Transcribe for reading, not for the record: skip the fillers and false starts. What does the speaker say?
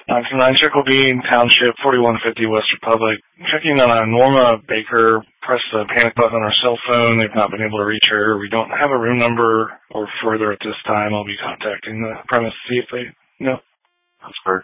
From 9 Circle Bean Township, 4150 West Republic. Checking on Norma Baker. Pressed the panic button on her cell phone. They've not been able to reach her. We don't have a room number or further at this time. I'll be contacting the premise to see if they know. That's fair.